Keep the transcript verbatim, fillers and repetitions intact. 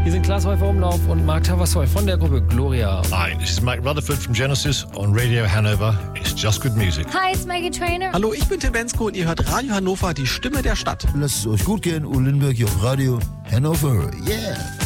Hier sind Klaas Häufer Umlauf und Mark Tavassoy von der Gruppe Gloria. Hi, this is Mike Rutherford from Genesis on Radio Hanover. It's just good music. Hi, it's Maggie Trainer. Hallo, ich bin Tim Bensko und ihr hört Radio Hannover, die Stimme der Stadt. Lasst es euch gut gehen, Uhr Lindenberg hier auf Radio Hanover. Yeah!